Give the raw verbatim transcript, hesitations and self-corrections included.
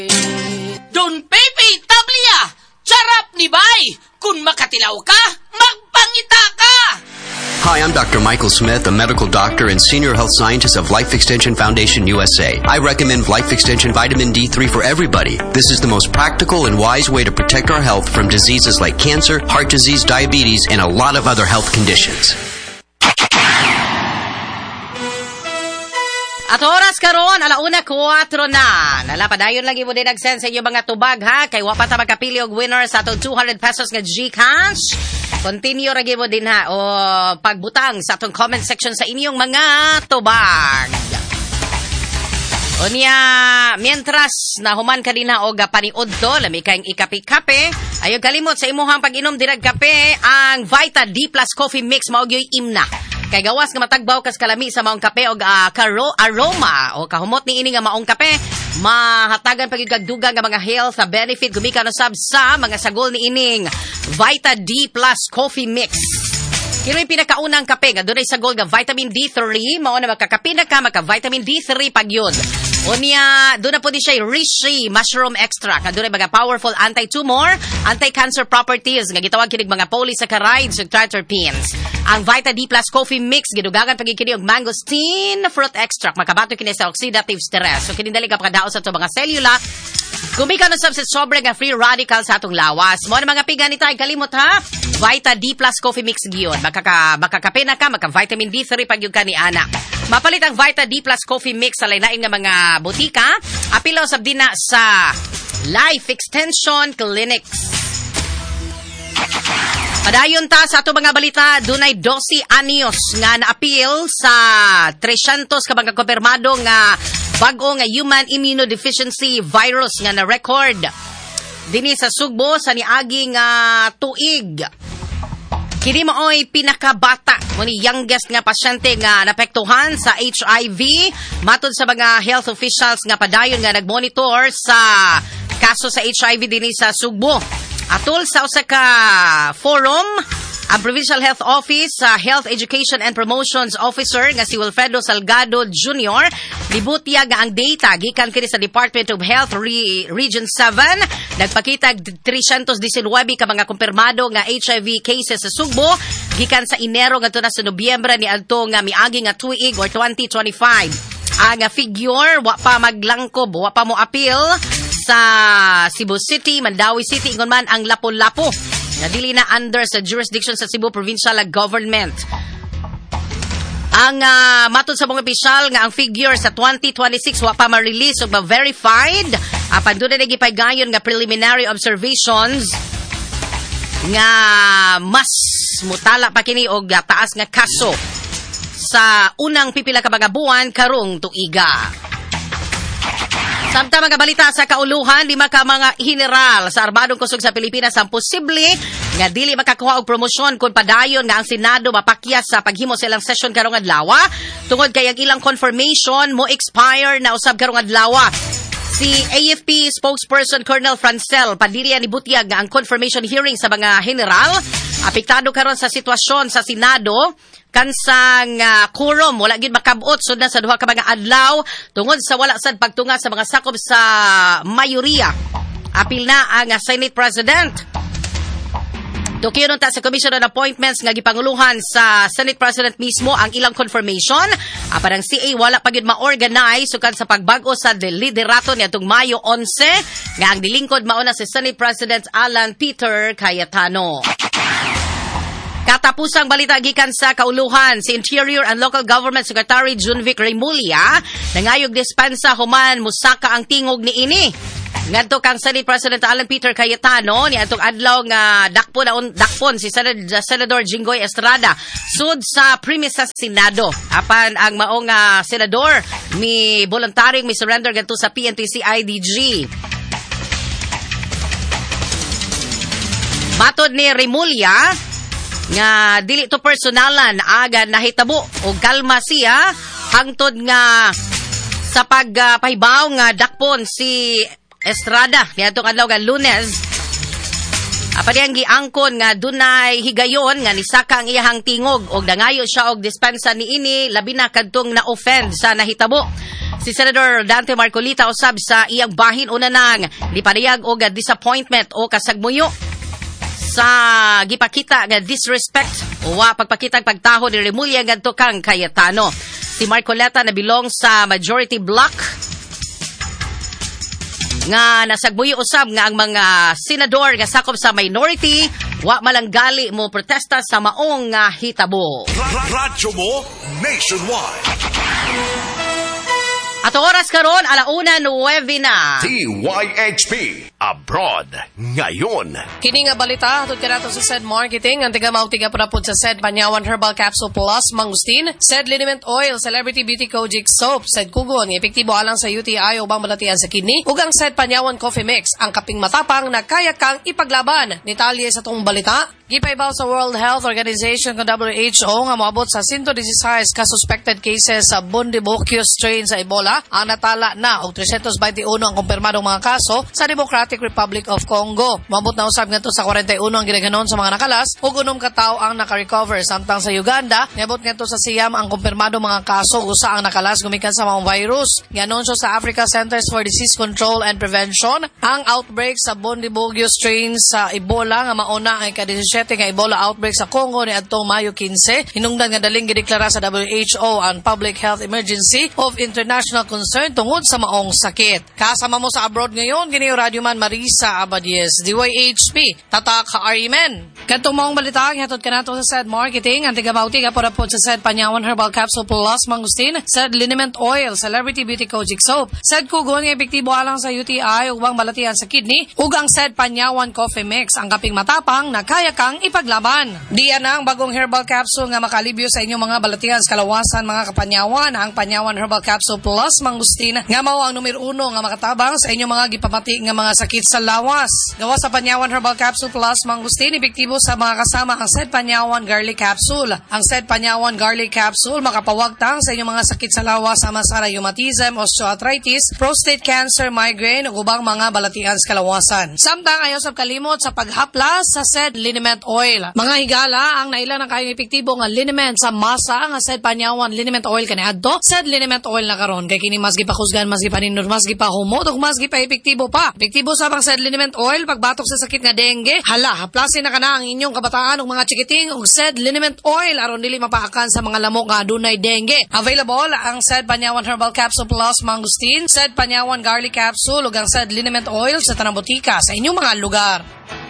Don Pepe Tablia, charap ni bay. Kung makatilaw ka, magpangita ka. Hi, I'm Doctor Michael Smith, a medical doctor and senior health scientist of Life Extension Foundation U S A. I recommend Life Extension Vitamin D three for everybody. This is the most practical and wise way to protect our health from diseases like cancer, heart disease, diabetes, and a lot of other health conditions. At oras karon, alauna kuwatro na. Nalapadayon lagi mo din nag-send sa inyo mga tubag ha. Kay wapata magkapili og winner sa atong two hundred pesos nga Gcash. Continue lagi mo din ha. O pagbutang sa atong comment section sa inyong mga tubag. O niya, mientras na human ka din ha o paniod to, lami kayong ikapi-kape, ayaw kalimot sa imuhang pag-inom dirag kape, ang Vita D Plus Coffee Mix, maugyo'y imna. Kay gawas nga matagbaw kas kalami sa maong kape o uh, karo aroma o kahumot ni ini nga maong kape, mahatagan pagid kag dugang nga mga health sa benefit gumikan usab sa mga sagol ni ining Vita D Plus Coffee Mix. Kino'y pinakaunang kape nga dunay sagol nga vitamin D three, mao na makakape na ka maka vitamin D three pagyud. O niya, doon na po di siya Reishi Mushroom Extract. Nga doon ay mga powerful anti-tumor, anti-cancer properties. Nga gitawag kinig mga polysaccharides ug triterpenes. Ang Vita D Plus Coffee Mix, gidugagan pagkikini og mangosteen fruit extract. Makabato kini sa oxidative stress. So kinindali ka pagkadaos sa ito mga selula. Kumika na sab sa sobre nga free radical sa atong lawas. Mo na mga piga ni tayo, kalimot ha. Vita D Plus Coffee Mix giyon. Makaka, makakape na ka, maka vitamin D three pagyud ka ni ana. Mapalit ang Vita D Plus Coffee Mix sa lain-lain nga mga butika. Apilaw sab din na sa Life Extension Clinics. Padayon ta sa ato mga balita, dunay twelve anyos nga na-appeal sa three hundred ka mga kumpirmado nga bag-o nga human immunodeficiency virus nga na-record dinhi sa Sugbo sa niagi nga tuig. Kini maoy pinakabata mo ni youngest nga pasyente nga napektuhan sa H I V matod sa mga health officials nga padayon nga nagmonitor sa kaso sa H I V dinhi sa Sugbo. Atol sa usa ka forum, ang Provincial Health Office sa uh, Health Education and Promotions Officer nga si Wilfredo Salgado Junior libutya nga ang data gikan kini sa Department of Health Re- Region seven nagpakita three hundred nineteen ka mga kumpirmado nga H I V cases sa Sugbo gikan sa Enero ngadto na sa Nobyembre ni adto nga miagi nga tuig or twenty twenty-five. Ang figure wa pa maglangkob, wa pa mo appeal sa Cebu City, Mandawi City, ingon man ang Lapu-Lapu na dili na under sa jurisdiction sa Cebu Provincial Government. Ang uh, matod sa mga opisyal nga ang figure sa twenty twenty-six wa pa ma-release ug ma-verified. Apan doon na nagipagayon nga preliminary observations nga mas mutala pa kini og taas nga kaso sa unang pipila ka mga buwan karong tuiga. Samtang mga balita sa kauluhan, lima ka mga general sa Armadong Kusog sa Pilipinas ang posible nga dili makakuha og promosyon kung padayon nga ang Senado mapakyas sa paghimo sa ilang session karong adlaw tungod kay ang ilang confirmation mo expire na usab karong adlaw. Si A F P spokesperson Colonel Francel Padilla ni butyag nga ang confirmation hearing sa mga general apektado karon sa sitwasyon sa Senado kansang uh, quorum wala gid makabot sud na sa duha ka mga adlaw tungod sa wala sad pagtunga sa mga sakop sa mayoriya. Apil na ang uh, Senate President. Tukiyon ta sa Commission on Appointments nga gipanguluhan sa Senate President mismo ang ilang confirmation. Apan ang C A wala pa gyud ma-organize sukad sa pagbag-o sa liderato niadtong Mayo eleven nga ang dilingkod mao na si Senate President Alan Peter Cayetano. Katapusang balita gikan sa kauluhan, si Interior and Local Government Secretary Junvic Remulla nangayog dispensa human musaka ang tingog ni ini. Ngadto kang Senate President Alan Peter Cayetano ni atong adlaw nga dakpon na dakpon si Senad, Senador Jinggoy Estrada sud sa premises Senado. Apan ang maong uh, senador mi voluntaryong mi surrender gadto sa P N P C I D G. Matod ni Remulla nga dili to personalan aga nahitabo og kalma siya hangtod nga sa pagpahibaw uh, nga dakpon si Estrada niadtong adlaw nga Lunes. Apa diyang giangkon nga dunay higayon nga nisaka ang iyahang tingog og dangayo siya og dispensa niini labi na kadtong na-offend sa nahitabo. Si Senator Dante Marcolita usab sa iyang bahin una nang lipadayag og disappointment o kasagmuyo sa gipakita nga disrespect o wa pagpakitang pagtaho ni Remulla ngadto kang Cayetano. Si Marcoleta na belong sa majority bloc nga nasagbuyo usab nga ang mga senador nga sakop sa minority wa malanggali mo protesta sa maong nga hitabo. Radyo mo nationwide. At oras karon alauna nuwebe na. D Y H P Abroad ngayon. Kini nga balita hatod kanato sa S E D Marketing ang tiga mautiga pud sa S E D Panyawan Herbal Capsule Plus Mangustin, S E D Liniment Oil, Celebrity Beauty Kojic Soap, S E D Kugon, epektibo alang sa U T I o bang balatian sa kidney, ug ang S E D Panyawan Coffee Mix, ang kaping matapang na kaya kang ipaglaban. Detalye sa tong balita. Gipaibaw sa World Health Organization ng W H O nga moabot sa one hundred sixteen ka suspected cases sa Bundibugyo strain sa Ebola. Ang natala na og three hundred twenty-one ang kumpirmadong mga kaso sa Democratic Republic of Congo. Moabot na usab ngadto sa forty-one ang ginaganon sa mga nakalas ug unom ka tawo ang naka-recover. Samtang sa Uganda, niabot ngadto sa siyam ang kumpirmadong mga kaso usa ang nakalas gumikan sa mga virus. Gianunsyo sa Africa Centers for Disease Control and Prevention ang outbreak sa Bundibugyo strain sa Ebola nga mauna ang ika-seventeen nga Ebola outbreak sa Congo ni adtong Mayo fifteen. Hinungdan nga daling gideklara sa W H O ang public health emergency of international concern tungod sa maong sakit. Kasama mo sa abroad ngayon, gini Radio Man Marisa Abadies, D Y H P, tatak ka Arimen. Kadtong maong balita, hatod kanato sa S E D Marketing, ang tiga-bauti ka porapod sa S E D Panyawan Herbal Capsule Plus Mangustin, S E D Liniment Oil, Celebrity Beauty Kojic Soap, S E D Kugon nga epektibo alang sa U T I ug bang balatian sa kidney, ug ang S E D Panyawan Coffee Mix, ang kaping matapang na kaya kang ipaglaban. Diyan ang bagong herbal capsule nga makalibyo sa inyong mga balatian sa kalawasan mga kapanyawan, ang Panyawan Herbal Capsule Plus Mangustin nga mao ang numero uno nga makatabang sa inyong mga gipamati nga mga sakit sa lawas. Gawa sa Panyawan Herbal Capsule Plus Mangustin, epektibo sa mga kasama ang S E D Panyawan Garlic Capsule. Ang S E D Panyawan Garlic Capsule makapawagtang sa inyong mga sakit sa lawas sama sa rheumatism, osteoarthritis, prostate cancer, migraine ug ubang mga balatian sa kalawasan. Samtang ayaw sab kalimot sa paghaplas sa S E D Liniment Oil. Mga higala ang naila ng kayong epektibo nga liniment sa masa nga S E D Panyawan Liniment Oil kaniadto. S E D Liniment Oil na karon kay kini mas gipakusgan, mas gipaninor, mas gipahumot ug mas gipa-epektibo pa. Epektibo sa pang S E D Liniment Oil pagbatok sa sakit nga dengue. Hala, haplasin na kana ang inyong kabataan ug mga chikiting ug S E D Liniment Oil aron dili mapaakan sa mga lamok nga adunay dengue. Available ang S E D Panyawan Herbal Capsule Plus Mangustin, S E D Panyawan Garlic Capsule ug ang S E D Liniment Oil sa tanang botika sa inyong mga lugar.